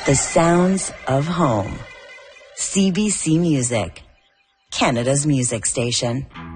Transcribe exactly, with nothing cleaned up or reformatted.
The sounds of home. C B C Music, Canada's music station.